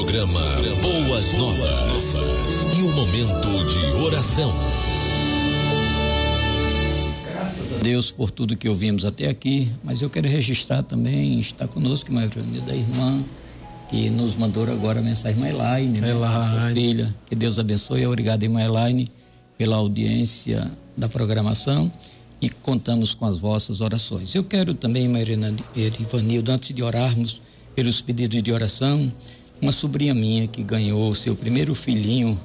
programa Boas Novas e o momento de oração. Graças a Deus por tudo que ouvimos até aqui, mas eu quero registrar também, está conosco uma reunião da irmã que nos mandou agora a mensagem, irmã Elaine, né? Sua filha, que Deus abençoe. Obrigado, irmã Elaine, pela audiência da programação, e contamos com as vossas orações. Eu quero também, irmã Ivanildo, antes de orarmos pelos pedidos de oração, uma sobrinha minha que ganhou seu primeiro filhinho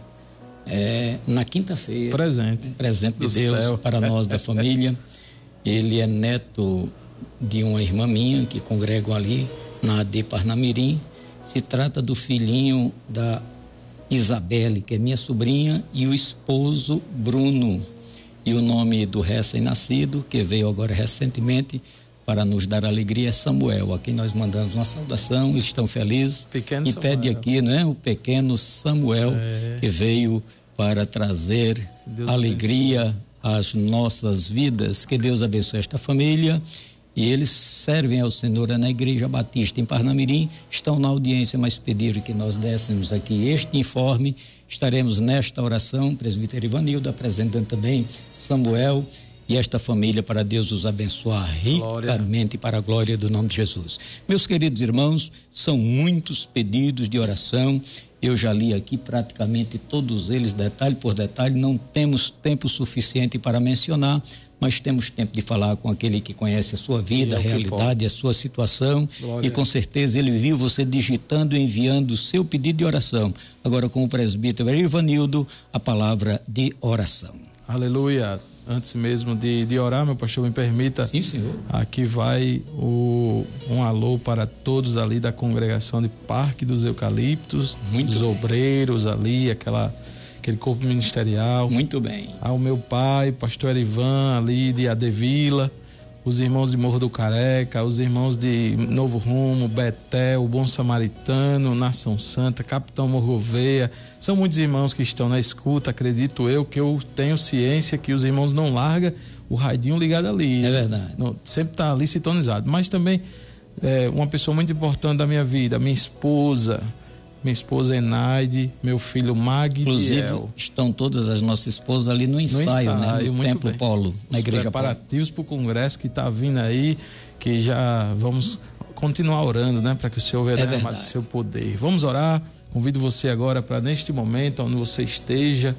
na quinta-feira. Presente de Deus para nós da família. Ele é neto de uma irmã minha que congregam ali na AD Parnamirim. Se trata do filhinho da Isabelle, que é minha sobrinha, e o esposo Bruno. E o nome do recém-nascido, que veio agora recentemente para nos dar alegria, é Samuel. Aqui nós mandamos uma saudação, eles estão felizes. Pequeno e Samuel. Pede aqui, né, o pequeno Samuel, que veio para trazer Deus alegria às nossas vidas. Que Deus abençoe esta família. E eles servem ao Senhor na Igreja Batista em Parnamirim, estão na audiência, mas pediram que nós dessemos aqui este informe. Estaremos nesta oração, presbítero Ivanildo, apresentando também Samuel e esta família, para Deus os abençoar ricamente para a glória do nome de Jesus. Meus queridos irmãos, são muitos pedidos de oração, eu já li aqui praticamente todos eles, detalhe por detalhe, não temos tempo suficiente para mencionar, mas temos tempo de falar com aquele que conhece a sua vida, a realidade, a sua situação. Glória. E com certeza ele viu você digitando e enviando o seu pedido de oração. Agora, com o presbítero Ivanildo, a palavra de oração. Aleluia. Antes mesmo de orar, meu pastor, me permita. Sim, senhor. Aqui vai um alô para todos ali da congregação de Parque dos Eucaliptos, dos obreiros ali, aquele corpo ministerial. Muito bem. Ao meu pai, pastor Erivan, ali de Adevila, os irmãos de Morro do Careca, os irmãos de Novo Rumo, Betel, Bom Samaritano, Nação Santa, Capitão Morgoveia. São muitos irmãos que estão na escuta, acredito eu, que eu tenho ciência que os irmãos não largam o radinho ligado ali. É verdade. Sempre está ali sintonizado. Mas também uma pessoa muito importante da minha vida, minha esposa Enaide, meu filho Magdiel. Inclusive, estão todas as nossas esposas ali no ensaio, né? No Templo bem. Polo, na Igreja Polo. Preparativos para o congresso que está vindo aí, que já vamos continuar orando, né? Para que o Senhor venha derramar de seu poder. Vamos orar. Convido você agora para, neste momento, onde você esteja,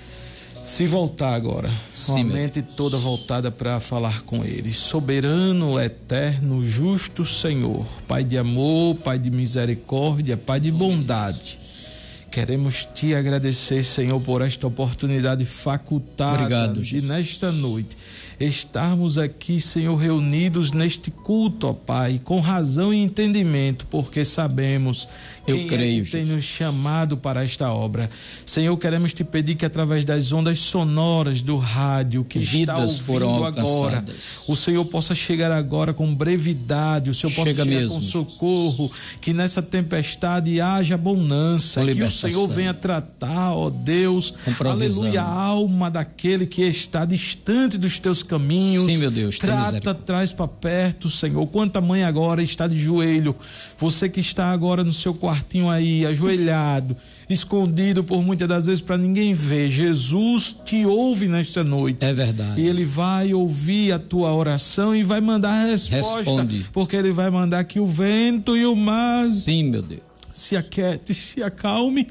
se voltar agora, com a mente toda voltada para falar com Ele. Soberano, eterno, justo Senhor, Pai de amor, Pai de misericórdia, Pai de bondade, queremos Te agradecer, Senhor, por esta oportunidade facultada de nesta noite estarmos aqui, Senhor, reunidos neste culto, ó Pai, com razão e entendimento, porque sabemos quem tem nos chamado para esta obra. Senhor, queremos Te pedir que através das ondas sonoras do rádio que está ouvindo agora, o Senhor possa chegar agora com brevidade, o Senhor possa chegar com socorro, que nessa tempestade haja bonança, que o Senhor venha tratar, ó Deus, aleluia, a alma daquele que está distante dos Teus caminhos. Sim, meu Deus, traz para perto, Senhor. Quanta mãe agora está de joelho, você que está agora no seu quartinho aí, ajoelhado, escondido por muitas das vezes para ninguém ver, Jesus te ouve nesta noite. É verdade. E Ele vai ouvir a tua oração e vai mandar a resposta. Responde. Porque Ele vai mandar que o vento e o mar, sim, meu Deus, se aquiete, se acalme.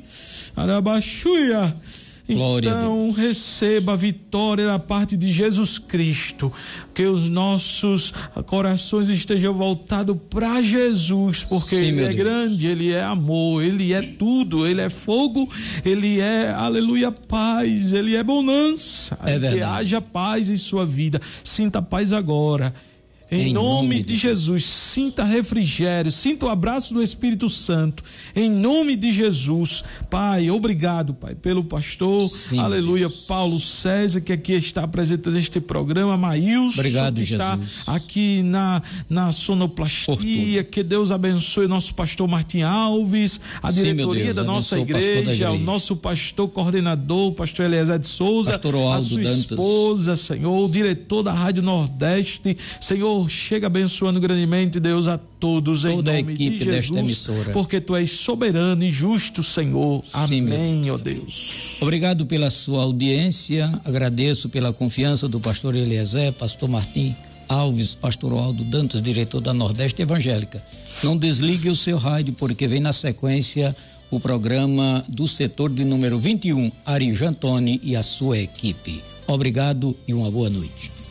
Arabaxuia. Então receba a vitória da parte de Jesus Cristo, que os nossos corações estejam voltados para Jesus, porque Ele é grande, Ele é amor, Ele é tudo, Ele é fogo, Ele é, aleluia, paz, Ele é bonança. Que haja paz em sua vida, sinta paz agora. Em nome de Jesus, sinta refrigério, sinta o abraço do Espírito Santo, em nome de Jesus. Pai, obrigado, Pai, pelo pastor, aleluia, Paulo César, que aqui está apresentando este programa, Maílson, obrigado, que está aqui na sonoplastia, que Deus abençoe nosso pastor Martim Alves, a diretoria da nossa igreja, o nosso pastor coordenador, o pastor Eliezer de Souza, a sua esposa, Senhor, o diretor da Rádio Nordeste, Senhor, Senhor, chega abençoando grandemente, Deus, a todos em nome de Jesus, desta emissora, porque Tu és soberano e justo, Senhor. Sim, amém, ó Deus. Obrigado pela sua audiência, agradeço pela confiança do pastor Eliezer, pastor Martim Alves, pastor Aldo Dantas, diretor da Nordeste Evangélica. Não desligue o seu rádio, porque vem na sequência o programa do setor de número 21, Ari Jantoni e a sua equipe. Obrigado e uma boa noite.